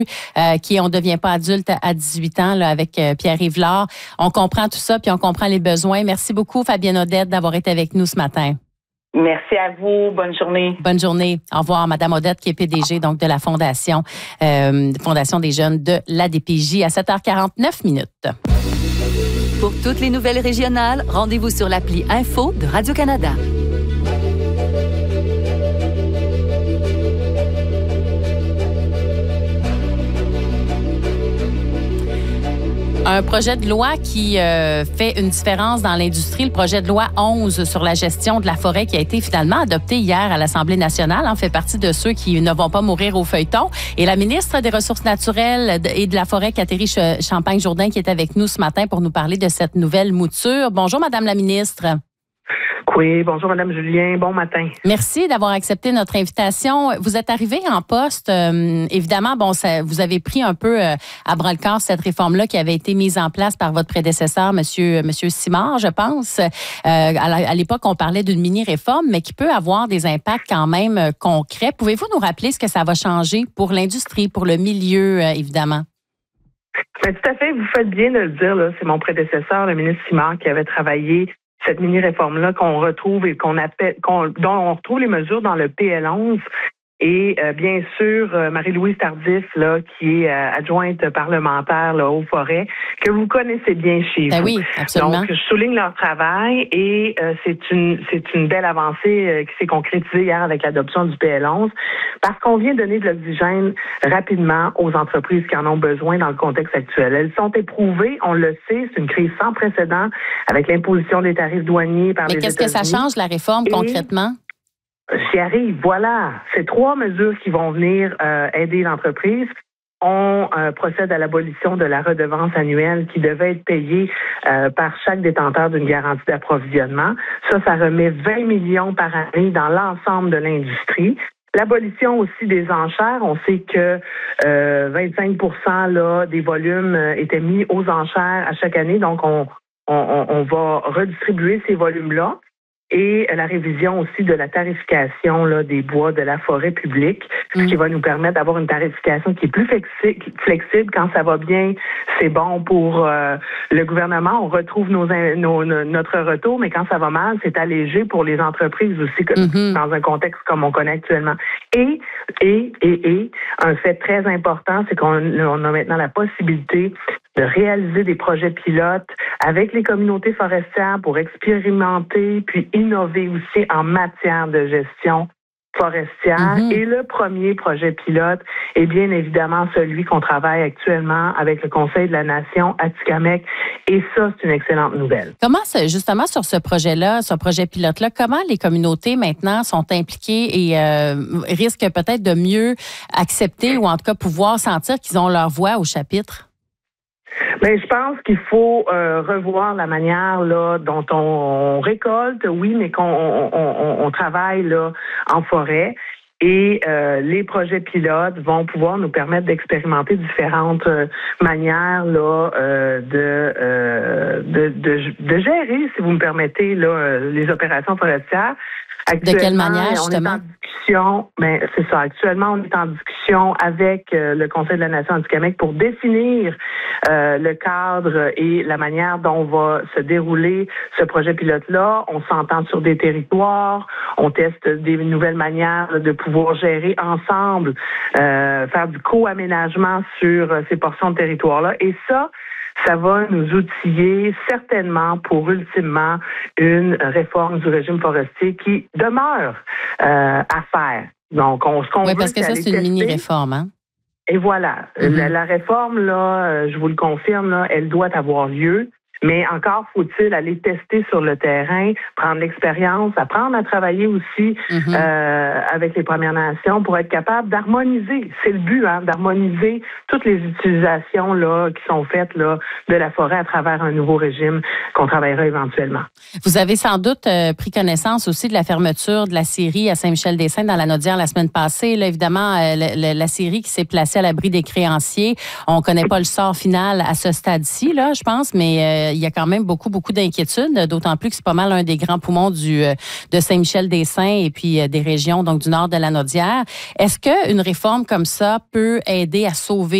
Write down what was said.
qui est On ne devient pas adulte à 18 ans là, avec Pierre-Yves Lard. On comprend tout ça, puis on comprend les besoins. Merci beaucoup, Fabienne Odette, d'avoir été avec nous ce matin. Merci à vous. Bonne journée. Bonne journée. Au revoir, Madame Odette, qui est PDG donc, de la Fondation des jeunes de l'ADPJ à 7h49 minutes. Pour toutes les nouvelles régionales, rendez-vous sur l'appli Info de Radio-Canada. Un projet de loi qui fait une différence dans l'industrie, le projet de loi 11 sur la gestion de la forêt qui a été finalement adopté hier à l'Assemblée nationale, fait partie de ceux qui ne vont pas mourir au feuilleton. Et la ministre des Ressources naturelles et de la Forêt, Catherine Champagne-Jourdain, qui est avec nous ce matin pour nous parler de cette nouvelle mouture. Bonjour, Madame la ministre. Oui, bonjour Madame Julien, bon matin. Merci d'avoir accepté notre invitation. Vous êtes arrivée en poste, évidemment, vous avez pris un peu à bras-le-corps cette réforme-là qui avait été mise en place par votre prédécesseur, Monsieur Simard, je pense. À l'époque, on parlait d'une mini-réforme, mais qui peut avoir des impacts quand même concrets. Pouvez-vous nous rappeler ce que ça va changer pour l'industrie, pour le milieu, évidemment? Ben, tout à fait, vous faites bien de le dire, là. C'est mon prédécesseur, le ministre Simard, qui avait travaillé cette mini-réforme-là qu'on retrouve et dont on retrouve les mesures dans le PL11. Et bien sûr, Marie-Louise Tardif, là, qui est adjointe parlementaire là, aux forêts, que vous connaissez bien chez vous. Oui, absolument. Donc, je souligne leur travail et c'est une belle avancée qui s'est concrétisée hier avec l'adoption du PL11 parce qu'on vient donner de l'oxygène rapidement aux entreprises qui en ont besoin dans le contexte actuel. Elles sont éprouvées, on le sait, c'est une crise sans précédent avec l'imposition des tarifs douaniers par les États-Unis. Mais qu'est-ce que ça change, la réforme, concrètement? J'y arrive, voilà. C'est 3 mesures qui vont venir aider l'entreprise. On procède à l'abolition de la redevance annuelle qui devait être payée par chaque détenteur d'une garantie d'approvisionnement. Ça remet 20 millions par année dans l'ensemble de l'industrie. L'abolition aussi des enchères. On sait que 25% là, des volumes étaient mis aux enchères à chaque année. Donc, on va redistribuer ces volumes-là. Et la révision aussi de la tarification là, des bois de la forêt publique, ce qui va nous permettre d'avoir une tarification qui est plus flexible. Quand ça va bien, c'est bon pour le gouvernement. On retrouve notre retour, mais quand ça va mal, c'est allégé pour les entreprises aussi, dans un contexte comme on connaît actuellement. Et un fait très important, c'est qu'on a maintenant la possibilité de réaliser des projets pilotes avec les communautés forestières pour expérimenter puis innover aussi en matière de gestion forestière. Et le premier projet pilote est bien évidemment celui qu'on travaille actuellement avec le Conseil de la Nation Atikamekw. Et ça, c'est une excellente nouvelle. Comment, justement, sur ce projet-là, ce projet pilote-là, comment les communautés maintenant sont impliquées et risquent peut-être de mieux accepter ou en tout cas pouvoir sentir qu'ils ont leur voix au chapitre? Mais je pense qu'il faut revoir la manière là dont on récolte, oui, mais qu'on travaille là en forêt. Et les projets pilotes vont pouvoir nous permettre d'expérimenter différentes manières là de gérer, si vous me permettez, là les opérations forestières. De quelle manière, justement? C'est ça. Actuellement, on est en discussion avec le Conseil de la Nation Atikamekw pour définir le cadre et la manière dont va se dérouler ce projet pilote-là. On s'entend sur des territoires, on teste des nouvelles manières de pouvoir gérer ensemble, faire du co-aménagement sur ces portions de territoire-là. Et ça va nous outiller certainement pour ultimement une réforme du régime forestier qui demeure à faire. Donc, oui, parce que ça, c'est une mini-réforme, hein? Et voilà. La réforme, là, je vous le confirme, là, elle doit avoir lieu. Mais encore faut-il aller tester sur le terrain, prendre l'expérience, apprendre à travailler aussi avec les Premières Nations pour être capable d'harmoniser. C'est le but, d'harmoniser toutes les utilisations là qui sont faites là de la forêt à travers un nouveau régime qu'on travaillera éventuellement. Vous avez sans doute pris connaissance aussi de la fermeture de la scierie à Saint-Michel-des-Saints dans la Naudière la semaine passée. Là, évidemment, la scierie qui s'est placée à l'abri des créanciers. On connaît pas le sort final à ce stade-ci, là, je pense, mais il y a quand même beaucoup d'inquiétudes, d'autant plus que c'est pas mal un des grands poumons de Saint-Michel-des-Saints et puis des régions donc du nord de la Naudière. Est-ce qu'une réforme comme ça peut aider à sauver